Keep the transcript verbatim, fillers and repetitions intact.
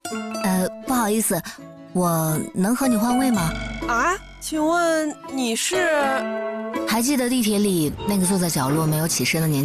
呃，不好意思，我能和你换位吗？ 啊，请问你是？ 还记得地铁里那个坐在角落没有起身的年轻人